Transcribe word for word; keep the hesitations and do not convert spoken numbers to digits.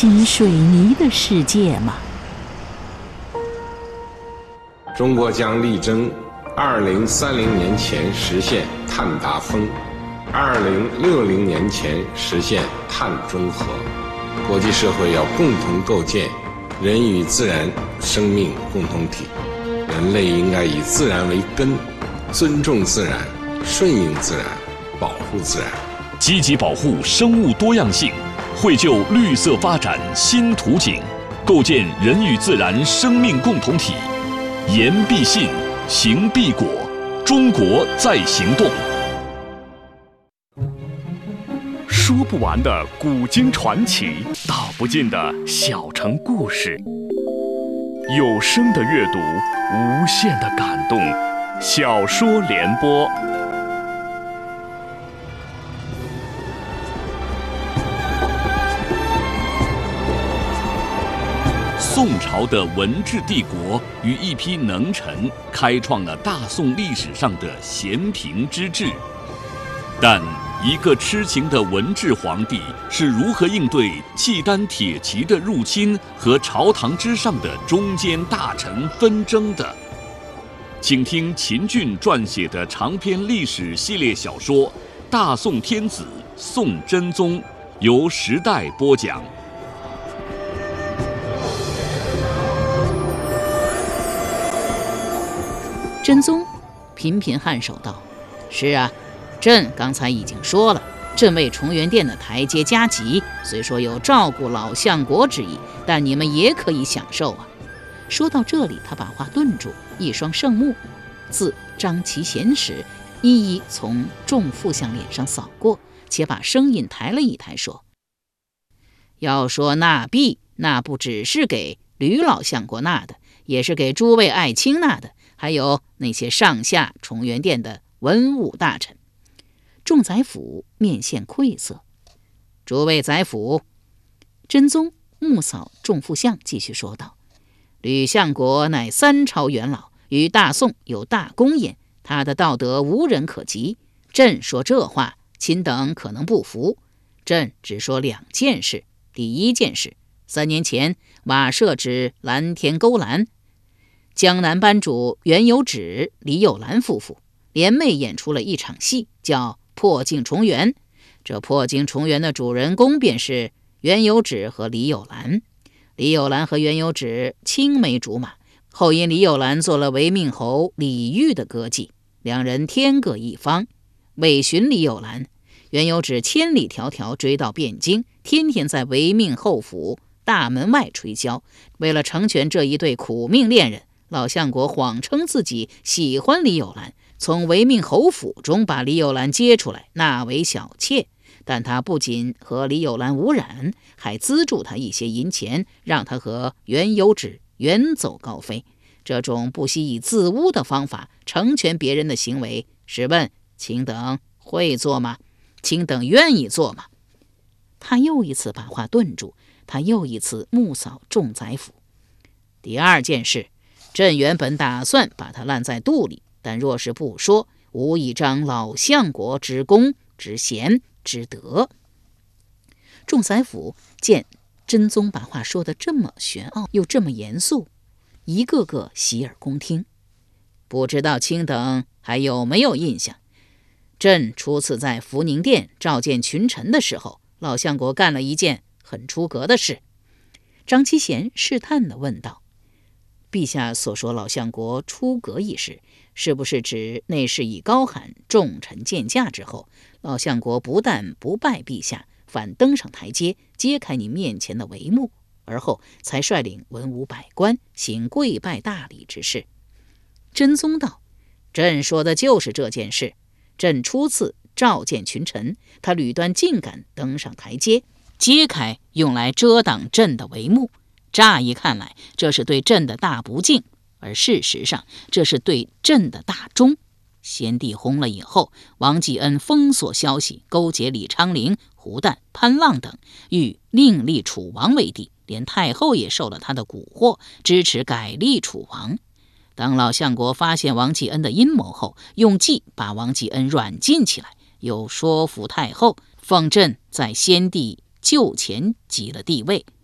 信水泥的世界吗？ 中国将力争二零三零年前实现碳达峰，二零六零年前实现碳中和。国际社会要共同构建人与自然生命共同体，人类应该以自然为根，尊重自然，顺应自然，保护自然， 积极保护生物多样性，绘就绿色发展新图景，构建人与自然生命共同体。言必信，行必果，中国在行动。说不完的古今传奇，道不尽的小城故事，有声的阅读，无限的感动。小说联播。宋朝的文治帝国与一批能臣开创了大宋历史上的咸平之治，但一个痴情的文治皇帝是如何应对契丹铁骑的入侵和朝堂之上的中间大臣纷争的？请听秦俊撰写的长篇历史系列小说《大宋天子宋真宗》，由时代播讲。 真宗频频颔首道：“是啊，朕刚才已经说了，朕为崇元殿的台阶加急，虽说有照顾老相国之意，但你们也可以享受啊。”说到这里，他把话顿住，一双圣目自张其贤时，一一从众副相脸上扫过，且把声音抬了一抬，说：“要说纳币，那不只是给吕老相国纳的，也是给诸位爱卿纳的，还有那些上下崇元殿的文武大臣。”众宰辅面现愧色。诸位宰辅，真宗目扫众副相，继续说道：“吕相国乃三朝元老，与大宋有大功焉，他的道德无人可及。朕说这话，卿等可能不服。朕只说两件事。第一件事，三年前瓦舍之蓝天勾栏，江南班主袁有旨、李有兰夫妇联袂演出了一场戏，叫破镜重圆。这破镜重圆的主人公便是袁有旨和李有兰。李有兰和袁有旨青梅竹马，后因李有兰做了违命侯李煜的歌妓，两人天各一方。为寻李有兰，袁有旨千里迢迢追到汴京，天天在违命侯府大门外吹箫。为了成全这一对苦命恋人，老相国谎称自己喜欢李有兰，从违命侯府中把李有兰接出来纳为小妾。但他不仅和李有兰无染，还资助他一些银钱，让他和袁有旨远走高飞。这种不惜以自污的方法成全别人的行为，试问卿等会做吗？卿等愿意做吗？他又一次把话顿住，他又一次目扫众宰辅。第二件事，朕原本打算把他烂在肚里，但若是不说，无以彰老相国之功之贤之德。众宰辅见真宗把话说得这么玄奥，又这么严肃，一个个洗耳恭听。不知道卿等还有没有印象，朕初次在福宁殿召见群臣的时候，老相国干了一件很出格的事。张其贤试探地问道：“陛下所说老相国出格一事，是不是指内侍以高喊众臣见驾之后，老相国不但不拜陛下，反登上台阶，揭开你面前的帷幕，而后才率领文武百官行跪拜大礼之事？”真宗道：“朕说的就是这件事。朕初次召见群臣，他屡端竟敢登上台阶，揭开用来遮挡朕的帷幕。乍一看来，这是对朕的大不敬，而事实上，这是对朕的大忠。先帝薨了以后，王继恩封锁消息，勾结李昌龄、胡旦、潘浪等，欲另立楚王为帝，连太后也受了他的蛊惑，支持改立楚王。当老相国发现王继恩的阴谋后，用计把王继恩软禁起来，又说服太后，奉朕在先帝就前即了帝位，